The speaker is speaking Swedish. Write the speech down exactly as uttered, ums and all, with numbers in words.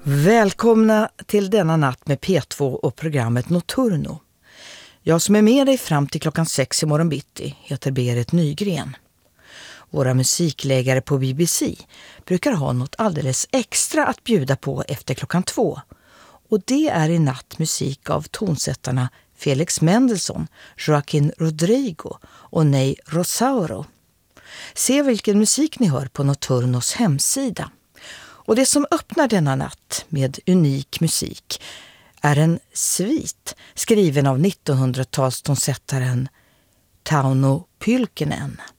Välkomna till denna natt med P två och programmet Notturno. Jag som är med dig fram till klockan sex i morgon bitti heter Berit Nygren. Våra musiklägare på B B C brukar ha något alldeles extra att bjuda på efter klockan två. Och det är i natt musik av tonsättarna Felix Mendelssohn, Joaquin Rodrigo och Ney Rosauro. Se vilken musik ni hör på Notturnos hemsida. Och det som öppnar denna natt med unik musik är en svit skriven av nittonhundratalstonsättaren Tauno Pylkinen.